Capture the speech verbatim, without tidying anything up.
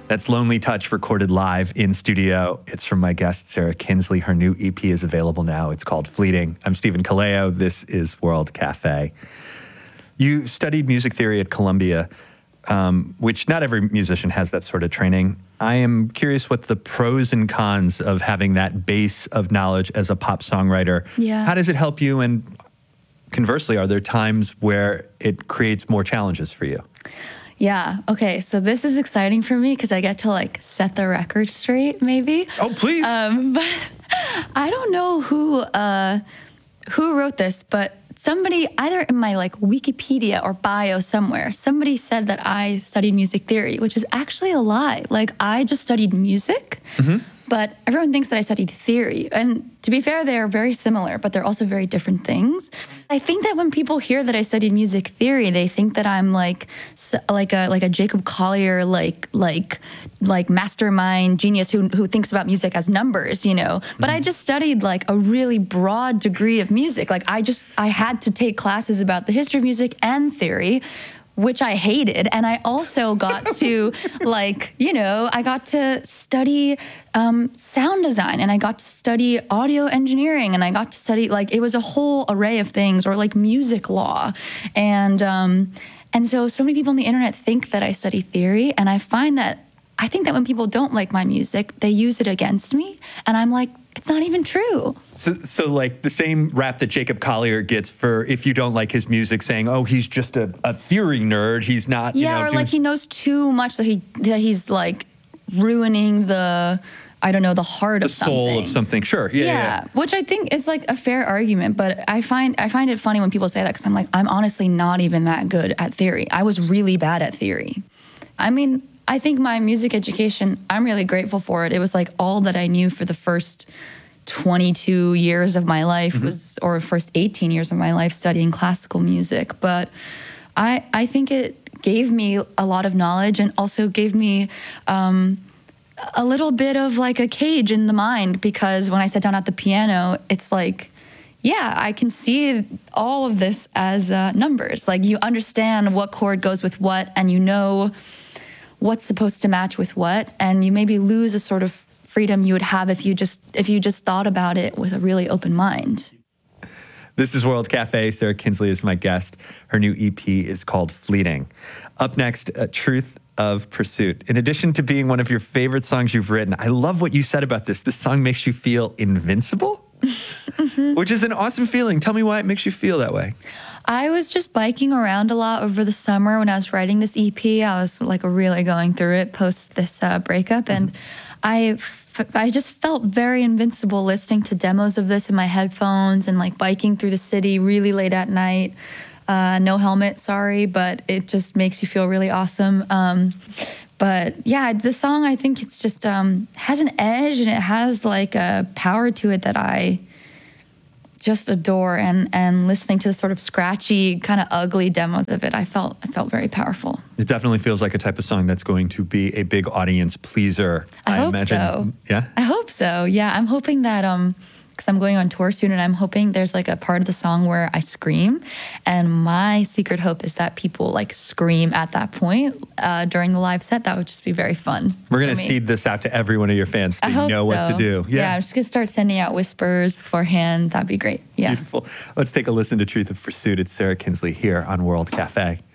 That's Lonely Touch recorded live in studio. It's from my guest, Sarah Kinsley. Her new E P is available now. It's called Fleeting. I'm Stephen Kaleo. This is World Cafe. You studied music theory at Columbia, um, which not every musician has that sort of training. I am curious what the pros and cons of having that base of knowledge as a pop songwriter. Yeah. How does it help you? And conversely, are there times where it creates more challenges for you? Yeah. Okay. So this is exciting for me because I get to like set the record straight, maybe. Oh, please. Um, but I don't know who uh, who wrote this, but somebody either in my like Wikipedia or bio somewhere, somebody said that I studied music theory, which is actually a lie. Like I just studied music. Mm-hmm. But everyone thinks that I studied theory. And to be fair, they're very similar, but they're also very different things. I think that when people hear that I studied music theory, they think that I'm like like a like a Jacob Collier like like like mastermind genius who who thinks about music as numbers, you know. But mm-hmm. I just studied like a really broad degree of music. Like I just I had to take classes about the history of music and theory, which I hated. And I also got to, like, you know, I got to study um, sound design, and I got to study audio engineering, and I got to study, like, it was a whole array of things, or like music law. And, um, and so, so many people on the internet think that I study theory, and I find that, I think that when people don't like my music, they use it against me. And I'm like, it's not even true. So, so like the same rap that Jacob Collier gets for if you don't like his music, saying, "Oh, he's just a, a theory nerd. He's not." Yeah, you know, or doing- like he knows too much that he that he's like ruining the, I don't know, the heart the of something. soul of something. Sure, yeah, Yeah, yeah, yeah. which I think is like a fair argument, but I find I find it funny when people say that because I'm like, I'm honestly not even that good at theory. I was really bad at theory. I mean, I think my music education, I'm really grateful for it. It was like all that I knew for the first twenty-two years of my life mm-hmm. was, or first eighteen years of my life studying classical music. But I, I think it gave me a lot of knowledge and also gave me um, a little bit of like a cage in the mind, because when I sat down at the piano, it's like, yeah, I can see all of this as uh, numbers. Like you understand what chord goes with what, and you know what's supposed to match with what, and you maybe lose a sort of freedom you would have if you just if you just thought about it with a really open mind. This is World Cafe. Sarah Kinsley is my guest. Her new E P is called Fleeting. Up next, uh, Truth of Pursuit. In addition to being one of your favorite songs you've written, I love what you said about this. This song makes you feel invincible, mm-hmm. which is an awesome feeling. Tell me why it makes you feel that way. I was just biking around a lot over the summer when I was writing this E P. I was like really going through it post this uh, breakup, mm-hmm. and I I just felt very invincible listening to demos of this in my headphones and like biking through the city really late at night. Uh, no helmet, sorry, but it just makes you feel really awesome. Um, but yeah, the song, I think it's just um, has an edge and it has like a power to it that I just adore. And and listening to the sort of scratchy, kind of ugly demos of it, I felt I felt very powerful. It definitely feels like a type of song that's going to be a big audience pleaser. I, I hope imagine. so. Yeah, I hope so. Yeah, I'm hoping that um, because I'm going on tour soon, and I'm hoping there's like a part of the song where I scream, and my secret hope is that people like scream at that point uh, during the live set. That would just be very fun. We're gonna seed this out to every one of your fans. So I they hope know so. what to do. Yeah. yeah, I'm just gonna start sending out whispers beforehand. That'd be great. Yeah. Beautiful. Let's take a listen to Truth of Pursuit. It's Sarah Kinsley here on World Cafe.